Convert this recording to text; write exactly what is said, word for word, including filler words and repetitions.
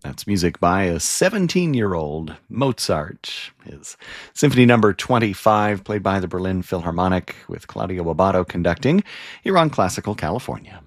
That's music by a seventeen-year-old Mozart. His Symphony Number twenty-five, played by the Berlin Philharmonic, with Claudio Abbado conducting, here on Classical California.